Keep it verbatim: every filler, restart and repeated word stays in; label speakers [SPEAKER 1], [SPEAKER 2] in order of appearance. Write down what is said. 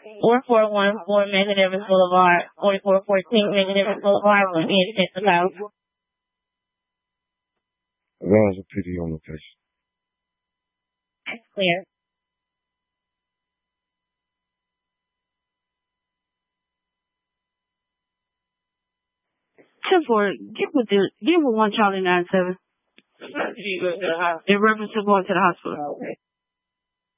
[SPEAKER 1] four four one four Mega Davis Boulevard, forty-four fourteen Mega Davis Boulevard, with me in Central House.
[SPEAKER 2] Advance a P D on the patient.
[SPEAKER 1] That's clear.
[SPEAKER 3] ten four, get with the, get with one Charlie nine seven. In reference to going to the hospital.
[SPEAKER 1] Okay.